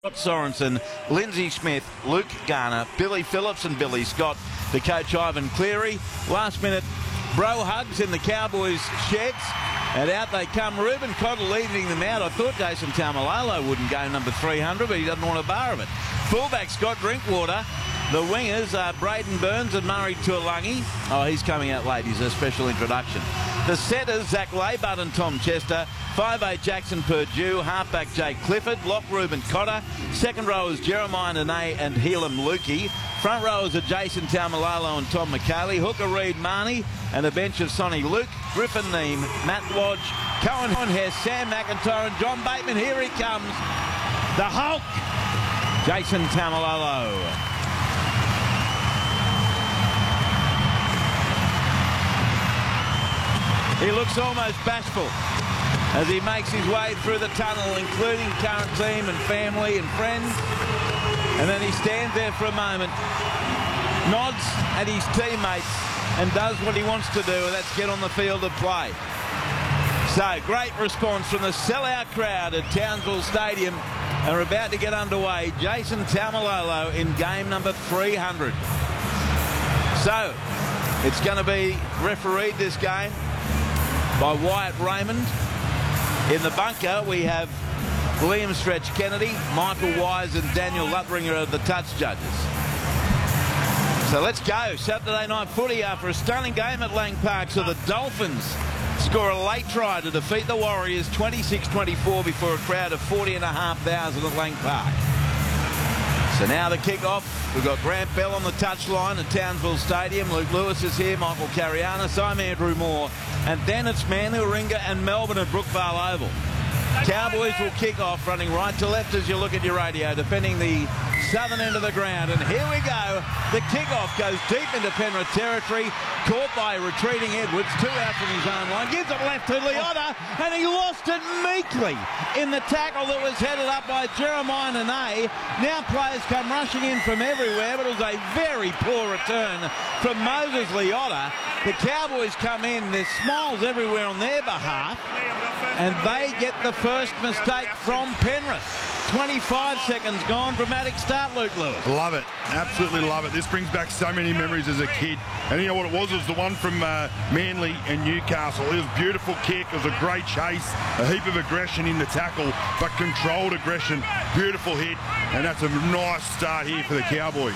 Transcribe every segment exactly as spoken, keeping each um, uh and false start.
Scott Sorensen, Lindsay Smith, Luke Garner, Billy Phillips and Billy Scott, the coach Ivan Cleary. Last minute bro hugs in the Cowboys sheds, and out they come. Reuben Cotter leading them out. I thought Jason Taumalolo wouldn't go number three hundred, but he doesn't want a bar of it. Fullback Scott Drinkwater. The wingers are Braden Burns and Murray Tuolangi. Oh, he's coming out late. He's a special introduction. The setters, Zach Laybutt and Tom Chester. five eight Jackson Purdue. Halfback Jake Clifford. Lock Reuben Cotter. Second rowers Jeremiah Nene and Helam Lukey. Front rowers are Jason Taumalolo and Tom McCaley. Hooker Reed Marnie. And a bench of Sonny Luke, Griffin Neem, Matt Lodge, Cohen Hess, Sam McIntyre and John Bateman. Here he comes. The Hulk, Jason Taumalolo. He looks almost bashful as he makes his way through the tunnel, including current team and family and friends. And then he stands there for a moment, nods at his teammates and does what he wants to do, and that's get on the field of play. So, great response from the sellout crowd at Townsville Stadium. And we're about to get underway. Jason Taumalolo in game number three hundred. So, it's going to be refereed this game by Wyatt Raymond. In the bunker, we have Liam Stretch Kennedy, Michael Wise and Daniel Lutringer are the touch judges. So let's go. Saturday night footy after a stunning game at Lang Park. So the Dolphins score a late try to defeat the Warriors twenty-six twenty-four before a crowd of forty and a half thousand at Lang Park. So now the kick-off. We've got Grant Bell on the touchline at Townsville Stadium. Luke Lewis is here, Michael Carianis, I'm Andrew Moore. And then it's Manly Warringah and Melbourne at Brookvale Oval. Cowboys will kick off, running right to left as you look at your radio, defending the southern end of the ground. And here we go. The kick-off goes deep into Penrith territory, caught by retreating Edwards, two out from his own line, gives it left to Leota, and he lost it meekly in the tackle that was headed up by Jeremiah Nene. Now players come rushing in from everywhere, but it was a very poor return from Moses Leota. The Cowboys come in, there's smiles everywhere on their behalf, and they get the first mistake from Penrith. twenty-five seconds gone. Dramatic start, Luke Lewis. Love it. Absolutely love it. This brings back so many memories as a kid. And you know what it was? It was the one from uh, Manly and Newcastle. It was a beautiful kick. It was a great chase. A heap of aggression in the tackle, but controlled aggression. Beautiful hit. And that's a nice start here for the Cowboys.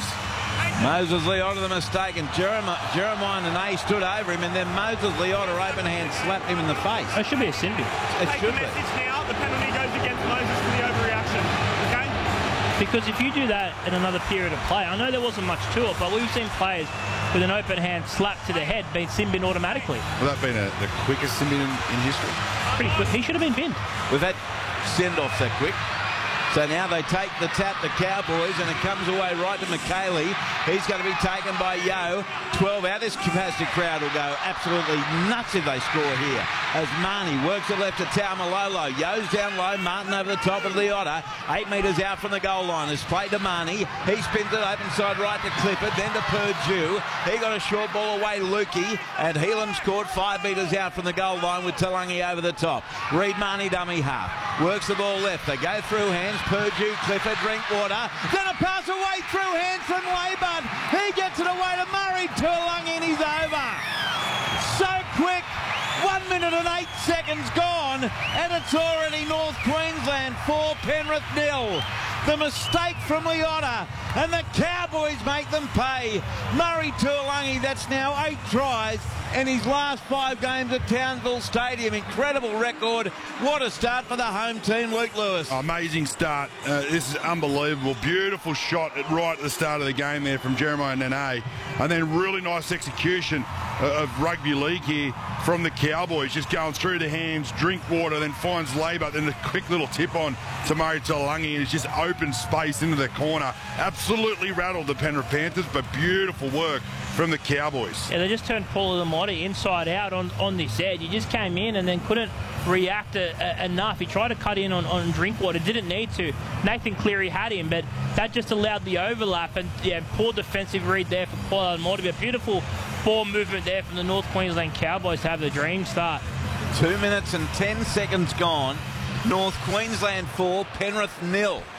Moses Leota the mistake, and Jeremiah, Jeremiah Nene stood over him, and then Moses Leota open hand slapped him in the face. It should be a sin bin. It should be. Now the penalty goes against Moses for the overreaction. Okay? Because if you do that in another period of play, I know there wasn't much to it, but we've seen players with an open hand slap to the head being sin bin automatically. Well, that been a, the quickest sin bin in, in history. Pretty quick. He should have been binned. We've had send-offs that quick. So now they take the tap, the Cowboys, and it comes away right to McKaylee. He's going to be taken by Yo. twelve out. This capacity crowd will go absolutely nuts if they score here. As Marnie works it left to Taumalolo. Yo's down low. Martin over the top of Leota. Eight metres out from the goal line. It's played to Marnie. He spins it open side right to Clifford, then to Purdue. He got a short ball away to Lukey, and Helam scored five metres out from the goal line with Tuolangi over the top. Reed Marnie dummy half. Works the ball left. They go through hands. Purdue, Clifford, Drinkwater. Then a pass away through hands from Laybutt. He gets it away to Murray. Tuolangi, and he's over. So quick. One minute and eight seconds gone, and it's already North Queensland four, Penrith nil. The mistake from Leota, and the Cowboys make them pay. Murray Tuolangi, that's now eight tries in his last five games at Townsville Stadium. Incredible record. What a start for the home team, Luke Lewis. Amazing start. Uh, this is unbelievable. Beautiful shot at right at the start of the game there from Jeremiah Nene. And then really nice execution of rugby league here from the Cowboys, just going through the hands, Drinkwater, then finds Laybutt, then the quick little tip on to Murray Tuolangi, and it's just open space into the corner. Absolutely rattled the Penrith Panthers, but beautiful work from the Cowboys. Yeah, they just turned Paul Lamotti inside out on, on this edge. He just came in and then couldn't react a, a, enough. He tried to cut in on, on Drinkwater, didn't need to. Nathan Cleary had him, but that just allowed the overlap, and yeah, poor defensive read there for Paul Lamotti. A beautiful ball movement there from the North Queensland Cowboys to have the dream start. Two minutes and ten seconds gone. North Queensland four, Penrith nil.